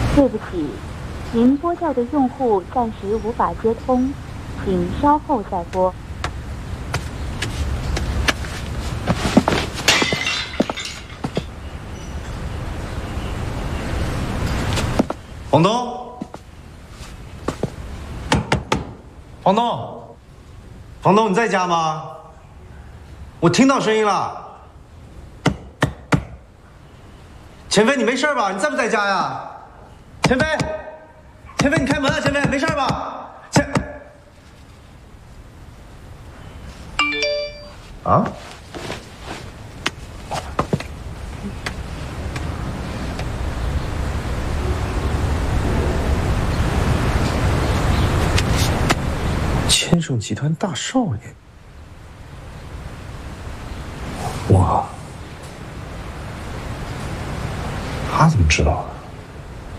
对不起，您拨叫的用户暂时无法接通，请稍后再拨。 房东，房东，房东，你在家吗？我听到声音了。钱飞，你没事吧？你在不在家呀？钱飞，钱飞，你开门啊！钱飞，没事吧？啊？千盛集团大少爷，哇，他怎么知道啊？